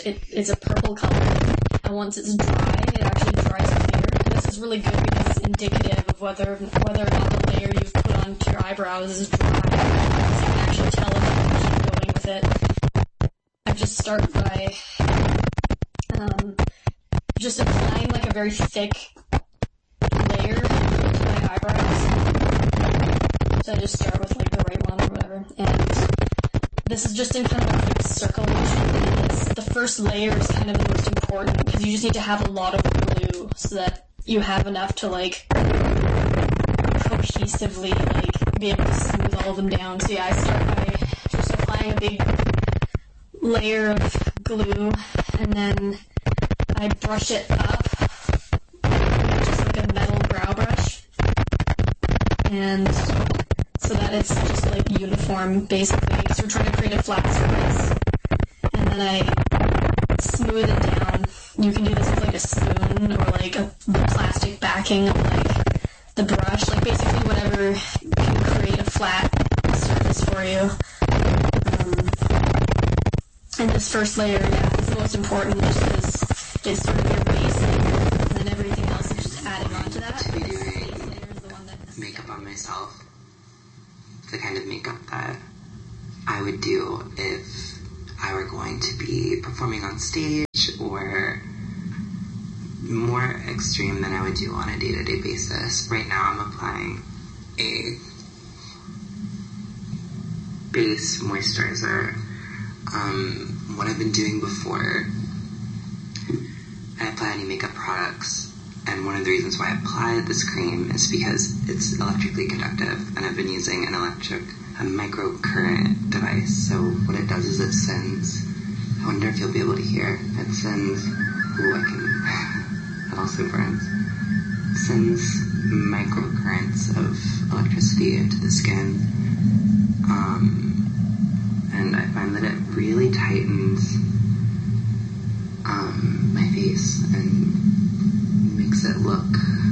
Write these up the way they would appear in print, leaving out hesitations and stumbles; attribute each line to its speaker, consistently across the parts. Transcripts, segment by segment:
Speaker 1: it's a purple color, and once it's dry, it actually dries clear. And this is really good because it's indicative of whether or not the layer you've put onto your eyebrows is dry. So you can actually tell if you keep going with it. I just start by just applying like a very thick layer to my eyebrows. So I just start with like the right one or whatever. And this is just in kind of a quick circle motion. The first layer is kind of the most important because you just need to have a lot of glue so that you have enough to like cohesively like be able to smooth all of them down. So yeah, I start by just applying a big layer of glue, and then I brush it up just like a metal brow brush, and so that it's just like uniform basically, because we're trying to create a flat surface. And then I smooth it down. You can do this with like a spoon or like the plastic backing of like the brush, like basically whatever can create a flat surface for you. And this first layer, yeah, is the most important just because it's sort of your base layer, and then everything else is just adding on to that.
Speaker 2: To be doing makeup on myself, the kind of makeup that I would do if I were going to be performing on stage, or more extreme than I would do on a day-to-day basis. Right now I'm applying a base moisturizer. What I've been doing before I apply any makeup products, and one of the reasons why I apply this cream is because it's electrically conductive, and I've been using a microcurrent device. So what it does is it sends, I wonder if you'll be able to hear, it sends, it also burns, it sends microcurrents of electricity into the skin, and I find that it really tightens my face and makes it look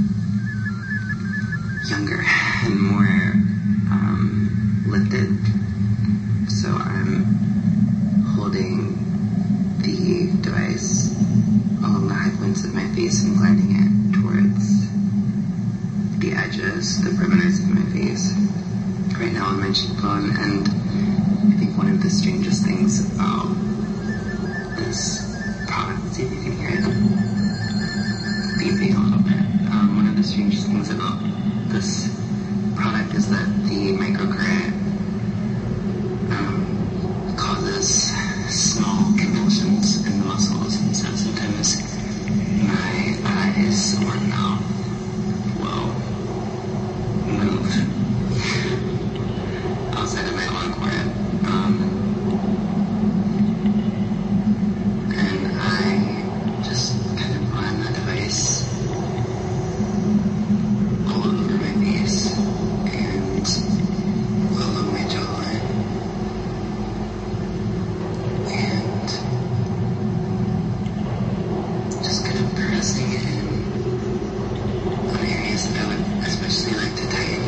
Speaker 2: younger and more lifted. So I'm holding the device along the high points of my face and gliding it towards the edges, the perimeters of my face. Right now on my cheekbone, and I think one of the strangest things about this product, let's see if you can hear it beeping a little bit. One of the strangest things about this product is that